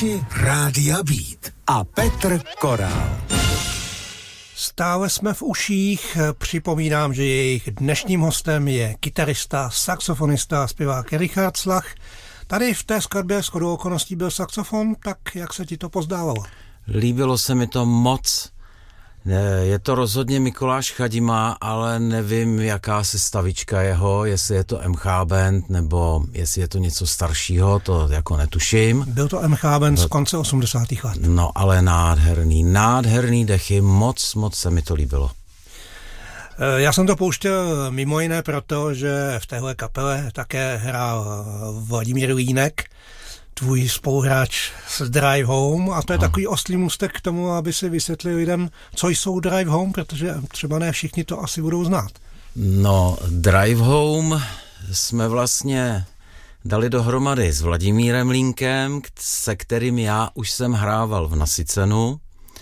Posluchači Rádia Beat a Petr Korál. Stále jsme v uších, připomínám, že jejich dnešním hostem je kytarista, saxofonista a zpěvák Richard Slach. Tady v té skladbě shodou okolností byl saxofon, tak jak se ti to pozdávalo? Líbilo se mi to moc. Je to rozhodně Mikuláš Chadima, ale nevím, jaká sestavička jeho, jestli je to MH Band, nebo jestli je to něco staršího, to jako netuším. Byl to MH Band z konce 80. let. No, ale nádherný dechy, moc se mi to líbilo. Já jsem to pouštěl mimo jiné proto, že v téhle kapele také hrál Vladimír Línek, tvůj spoluhráč z Drive Home, a to je takový oslý můstek k tomu, aby si vysvětlil lidem, co jsou Drive Home, protože třeba ne všichni to asi budou znát. No, Drive Home jsme vlastně dali dohromady s Vladimírem Línkem, se kterým já už jsem hrával v Nasycenu,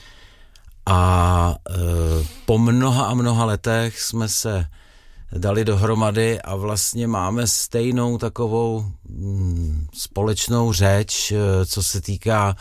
a po mnoha letech jsme se dali dohromady a vlastně máme stejnou takovou společnou řeč, co se týká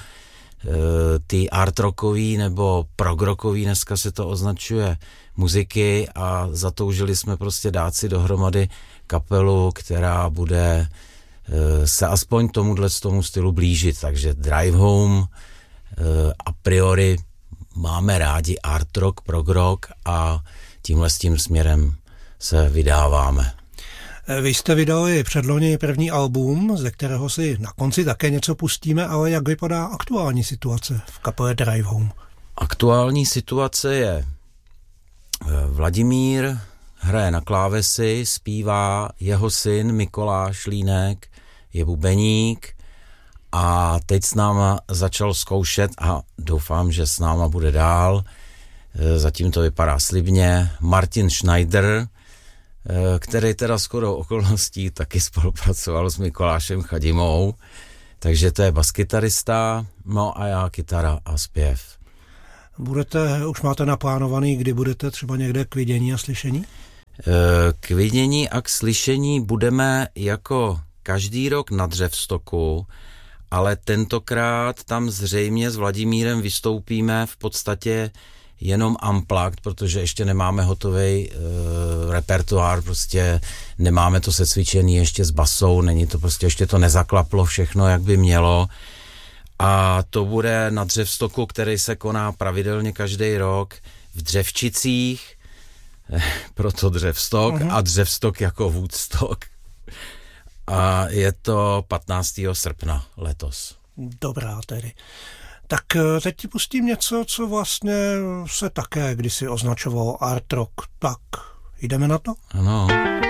ty art rockový nebo prog rockový, dneska se to označuje, muziky, a zatoužili jsme prostě dát si dohromady kapelu, která bude se aspoň tomu stylu blížit, takže Drive Home a priori máme rádi art rock, prog rock a tímhle s tím směrem se vydáváme. Vy jste vydali předloni první album, ze kterého si na konci také něco pustíme, ale jak vypadá aktuální situace v kapele Drive Home? Aktuální situace je Vladimír hraje na klávesi, zpívá, jeho syn Mikuláš Línek je bubeník a teď s náma začal zkoušet a doufám, že s náma bude dál. Zatím to vypadá slibně. Martin Schneider, který teda shodou okolností taky spolupracoval s Mikulášem Chadimou, takže to je baskytarista, no a já kytara a zpěv. Už máte naplánovaný, kdy budete třeba někde k vidění a slyšení? K vidění a k slyšení budeme jako každý rok na Dřevstoku, ale tentokrát tam zřejmě s Vladimírem vystoupíme v podstatě jenom unplugged, protože ještě nemáme hotový repertoár, prostě nemáme to secvičený ještě s basou, není to prostě, ještě to nezaklaplo všechno, jak by mělo. A to bude na Dřevstoku, který se koná pravidelně každý rok v Dřevčicích, proto Dřevstok, a Dřevstok jako Woodstock. A je to 15. srpna letos. Dobrá tedy. Tak teď ti pustím něco, co vlastně se také kdysi označovalo art rock. Tak jdeme na to? Ano.